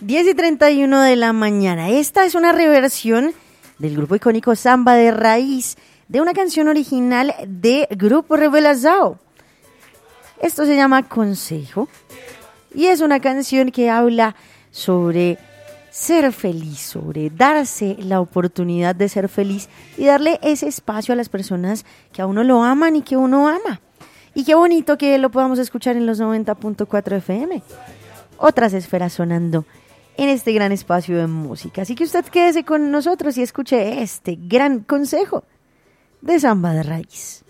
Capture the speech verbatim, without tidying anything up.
diez y treinta y uno de la mañana. Esta es una reversión del grupo icónico Samba de Raíz, de una canción original de Grupo Revelação. Esto se llama Consejo y es una canción que habla sobre ser feliz, sobre darse la oportunidad de ser feliz y darle ese espacio a las personas que a uno lo aman y que uno ama. Y qué bonito que lo podamos escuchar en los noventa punto cuatro F M. Otras esferas sonando en este gran espacio de música. Así que usted quédese con nosotros y escuche este gran consejo de Samba de Raíz.